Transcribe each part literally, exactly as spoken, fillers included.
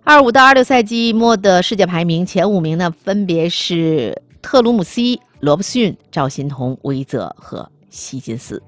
二五到二六赛季末的世界排名前五名呢，分别是特鲁姆西、罗伯逊、赵欣彤、韦泽和希金斯。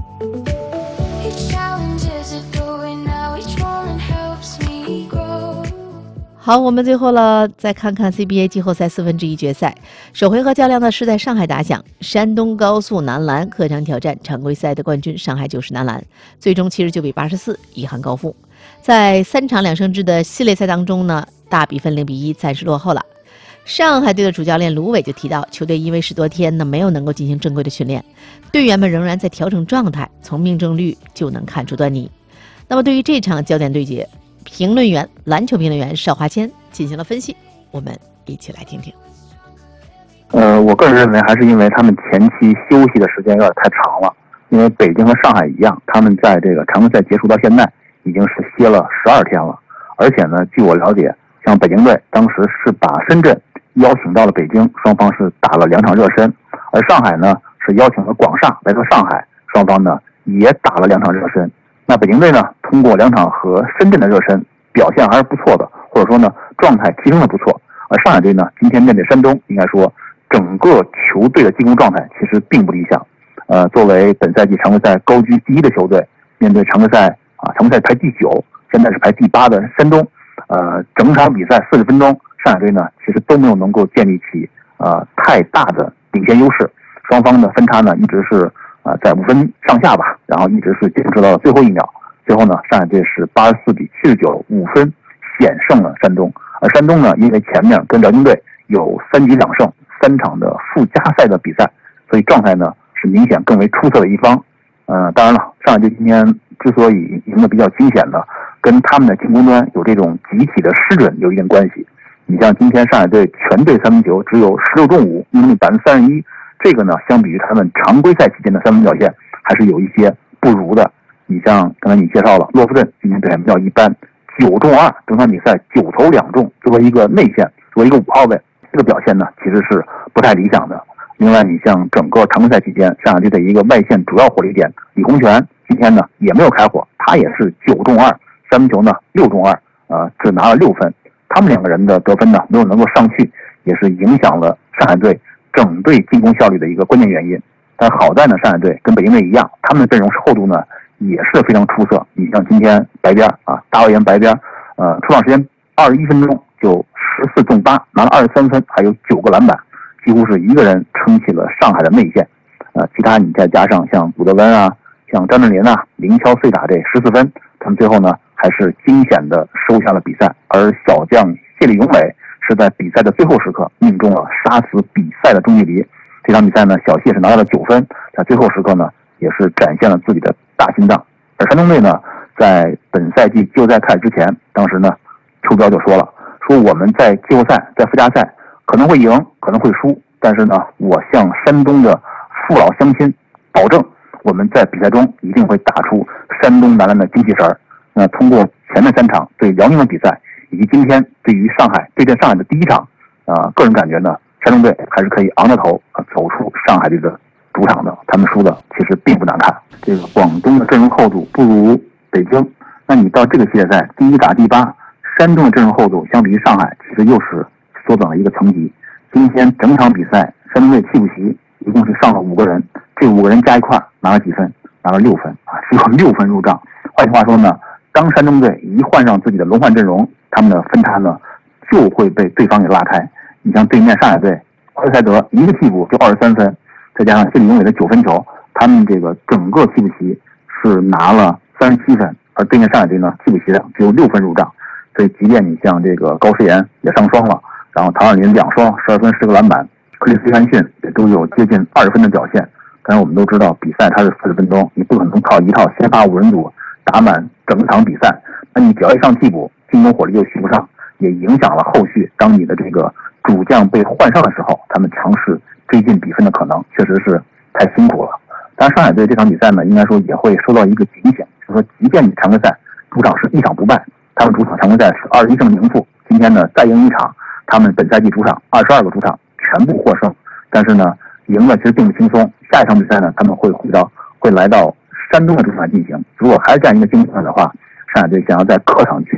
好，我们最后了，再看看 C B A 季后赛四分之一决赛，首回合较量的是在上海打响，山东高速男篮客场挑战常规赛的冠军上海九十男篮，最终七十九比八十四遗憾高负。在三场两胜制的系列赛当中呢，大比分零比一暂时落后了。上海队的主教练卢伟就提到，球队因为十多天呢没有能够进行正规的训练，队员们仍然在调整状态，从命中率就能看出端倪。那么对于这场焦点对决，评论员篮球评论员邵华谦进行了分析，我们一起来听听。 呃，我个人认为还是因为他们前期休息的时间有点太长了，因为北京和上海一样，他们在这个常规赛结束到现在已经是歇了十二天了，而且呢，据我了解，像北京队当时是把深圳邀请到了北京，双方是打了两场热身，而上海呢是邀请了广厦来到上海，双方呢也打了两场热身。那北京队呢，通过两场和深圳的热身，表现还是不错的，或者说呢，状态提升的不错。而上海队呢，今天面对山东，应该说整个球队的进攻状态其实并不理想。呃，作为本赛季常规赛高居第一的球队，面对常规赛啊，常规赛排第九，现在是排第八的山东，呃，整场比赛四十分钟，上海队呢其实都没有能够建立起呃太大的领先优势，双方的分差呢一直是。啊，在五分上下吧，然后一直是坚持到了最后一秒。最后呢，上海队是八十四比七十九，五分险胜了山东。而山东呢，因为前面跟辽宁队有三局两胜，三场的附加赛的比赛，所以状态呢是明显更为出色的一方。呃，当然了，上海队今天之所以赢得比较惊险的，跟他们的进攻端有这种集体的失准有一定关系。你像今天上海队全队三分球只有十六中五，命中率百分之三十一。这个呢，相比于他们常规赛期间的三分表现，还是有一些不如的。你像刚才你介绍了洛夫顿今天表现比较一般，九中二，整场比赛九投两中，作为一个内线，作为一个五号位，这个表现呢其实是不太理想的。另外，你像整个常规赛期间，上海队的一个外线主要火力点李洪权，今天呢也没有开火，他也是九中二，三分球呢六中二，呃，只拿了六分。他们两个人的得分呢没有能够上去，也是影响了上海队整队进攻效率的一个关键原因。但好在呢，上海队跟北京队一样，他们的阵容厚度呢也是非常出色。你像今天白边啊，大卫岩白边，呃，出场时间二十一分钟就十四中八，拿了二十三分，还有九个篮板，几乎是一个人撑起了上海的内线。呃，其他你再加上像古德温啊，像张镇麟啊，零敲碎打这十四分，他们最后呢还是惊险的收下了比赛。而小将谢里永伟是在比赛的最后时刻命中了杀死比赛的中距离。这场比赛呢，小谢是拿到了九分，在最后时刻呢，也是展现了自己的大心脏。而山东队呢，在本赛季季后赛开始之前，当时呢，邱彪就说了，说我们在季后赛、在附加赛可能会赢，可能会输，但是呢，我向山东的父老乡亲保证，我们在比赛中一定会打出山东男篮的精气神儿。那通过前面三场对辽宁的比赛，以及今天对于上海对阵上海的第一场，啊、呃，个人感觉呢，山东队还是可以昂着头啊走出上海队的主场的。他们输的其实并不难看。这个广东的阵容厚度不如北京，那你到这个系列赛第一打第八，山东的阵容厚度相比于上海，其实又是缩短了一个层级。今天整场比赛，山东队替补席一共是上了五个人，这五个人加一块拿了几分？拿了六分啊，只有六分入账。换句话说呢，当山东队一换上自己的轮换阵容，他们的分差呢就会被对方给拉开。你像对面上海队，奥德塞德一个替补就二十三分，再加上谢里永伟的九分球，他们这个整个替补席是拿了三十七分，而对面上海队呢替补席上只有六分入账。所以即便你像这个高诗岩也上双了，然后唐尔林两双十二分十个篮板，克里斯·约翰逊也都有接近二十分的表现。但是我们都知道比赛它是四十分钟，你不可能靠一套先发五人组打满整场比赛，那你只要一上替补，进攻火力又续不上，也影响了后续当你的这个主将被换上的时候，他们尝试追进比分的可能，确实是太辛苦了。当然上海队这场比赛呢，应该说也会收到一个警醒，就是说即便你常规赛主场是一场不败，他们主场常规赛是二十一胜零负，今天呢再赢一场，他们本赛季主场二十二个主场全部获胜，但是呢赢了其实并不轻松。下一场比赛呢，他们会回到会来到山东的主场进行。如果还是这样一个经验的话，上海队想要在客场去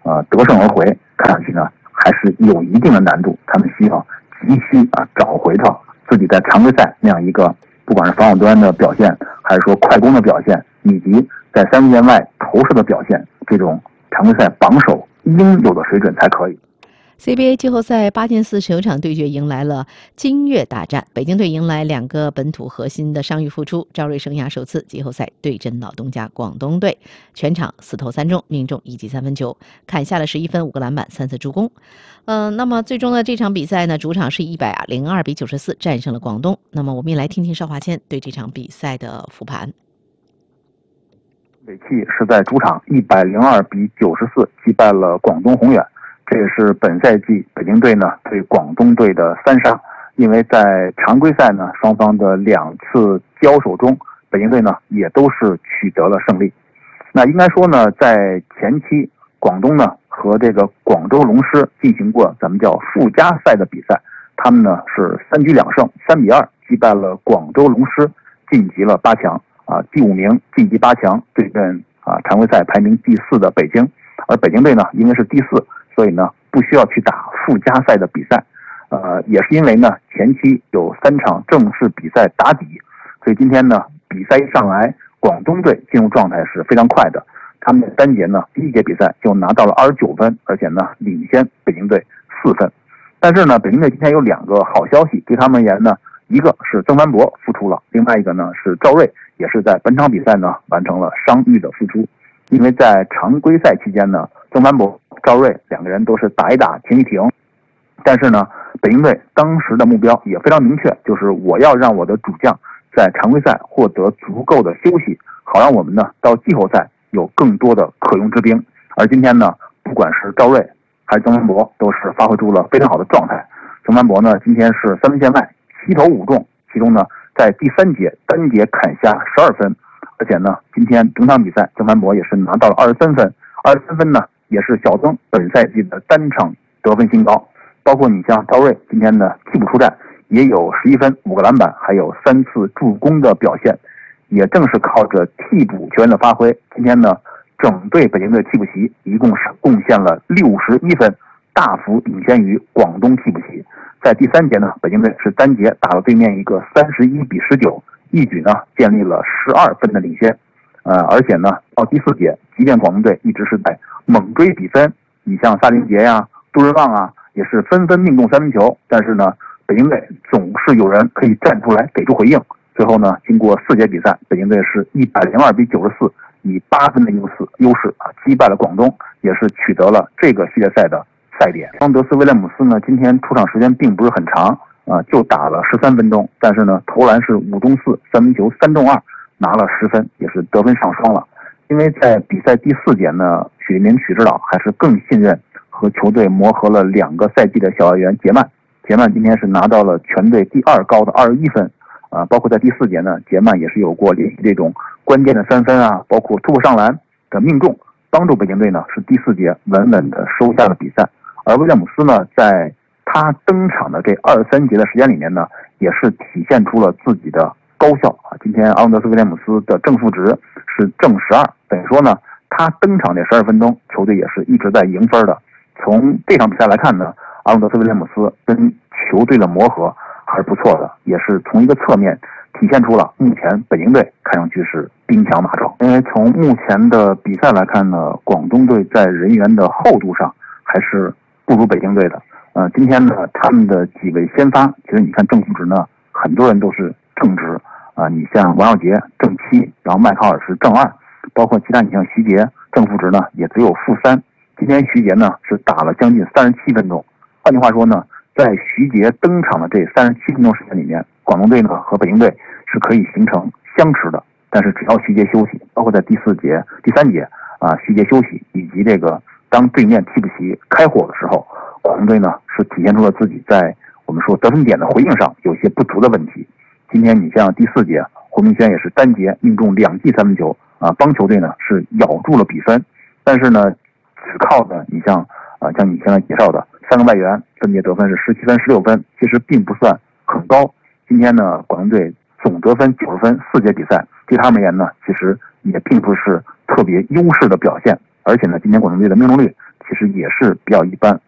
呃得胜而回，看上去呢还是有一定的难度。他们需要急需啊找回到自己在常规赛那样一个，不管是防守端的表现，还是说快攻的表现，以及在三分线外投射的表现，这种常规赛榜首应有的水准才可以。 C B A 季后赛八进四首场对决迎来了金月大战，北京队迎来两个本土核心的伤愈复出，赵睿生涯首次季后赛对阵老东家广东队，全场四投三中，命中一记三分球，砍下了十一分、五个篮板、三次助攻。嗯、呃，那么最终的这场比赛呢，主场是一百零二比九十四战胜了广东。那么我们也来听听邵华谦对这场比赛的复盘。 北汽是在主场一百零二比九十四击败了广东宏远。这也是本赛季北京队呢对广东队的三杀，因为在常规赛呢双方的两次交手中，北京队呢也都是取得了胜利。那应该说呢，在前期广东呢和这个广州龙狮进行过咱们叫附加赛的比赛，他们呢是三局两胜，三比二击败了广州龙狮，晋级了八强啊，第五名晋级八强，对阵啊常规赛排名第四的北京。而北京队呢因为是第四，所以呢不需要去打附加赛的比赛，呃，也是因为呢前期有三场正式比赛打底，所以今天呢比赛一上来，广东队进入状态是非常快的。他们的单节呢第一节比赛就拿到了二十九分，而且呢领先北京队四分。但是呢北京队今天有两个好消息，对他们而言呢，一个是曾凡博复出了，另外一个呢是赵睿也是在本场比赛呢完成了伤愈的复出。因为在常规赛期间呢，曾凡博、赵睿两个人都是打一打停一停，但是呢，北京队当时的目标也非常明确，就是我要让我的主将在常规赛获得足够的休息，好让我们呢到季后赛有更多的可用之兵。而今天呢，不管是赵睿还是曾凡博，都是发挥出了非常好的状态。曾凡博呢，今天是三分线外七投五中，其中呢，在第三节单节砍下十二分。而且呢，今天整场比赛，曾凡博也是拿到了二十三分，二十三分呢也是小曾本赛季的单场得分新高。包括你像赵睿今天的替补出战，也有十一分、五个篮板，还有三次助攻的表现。也正是靠着替补球员的发挥，今天呢，整队北京队替补席一共是贡献了六十一分，大幅领先于广东替补席。在第三节呢，北京队是单节打了对面一个三十一比十九。一举呢建立了十二分的领先，呃，而且呢到第四节，即便广东队一直是在猛追比分，你像萨林杰呀、杜润旺啊，也是纷纷命中三分球，但是呢，北京队总是有人可以站出来给出回应。最后呢，经过四节比赛，北京队是一百零二比九十四，以八分的优势优势啊击败了广东，也是取得了这个系列赛的赛点。桑德斯威廉姆斯呢，今天出场时间并不是很长。啊，就打了十三分钟，但是呢，投篮是五中四，三分球三中二，拿了十分，也是得分上双了。因为在比赛第四节呢，许立明许指导还是更信任和球队磨合了两个赛季的小外援杰曼。杰曼今天是拿到了全队第二高的二十一分，啊，包括在第四节呢，杰曼也是有过连续这种关键的三分啊，包括突破上篮的命中，帮助北京队呢是第四节稳稳的收下了比赛。而威廉姆斯呢，在他登场的这二十三节的时间里面呢，也是体现出了自己的高效啊！今天阿隆德斯威廉姆斯的正负值是正十二，等于说呢，他登场这十二分钟，球队也是一直在赢分的。从这场比赛来看呢，阿隆德斯威廉姆斯跟球队的磨合还是不错的，也是从一个侧面体现出了目前北京队看上去是兵强马壮。因为从目前的比赛来看呢，广东队在人员的厚度上还是不如北京队的。呃，今天呢，他们的几位先发，其实你看正负值呢，很多人都是正值啊、呃。你像王耀杰正七，然后麦考尔是正二，包括其他你像徐杰正负值呢也只有负三。今天徐杰呢是打了将近三十七分钟，换句话说呢，在徐杰登场的这三十七分钟时间里面，广东队呢和北京队是可以形成相持的。但是只要徐杰休息，包括在第四节、第三节啊、呃，徐杰休息以及这个当对面替补席开火的时候。广东队呢是体现出了自己在我们说得分点的回应上有些不足的问题。今天你像第四节，胡明轩也是单节命中两记三分球啊，帮球队呢是咬住了比分。但是呢，只靠的你像啊像你现在介绍的三个外援分别得分是十七分、十六分，其实并不算很高。今天呢，广东队总得分九十分，四节比赛对他们而言呢，其实也并不是特别优势的表现。而且呢，今天广东队的命中率其实也是比较一般。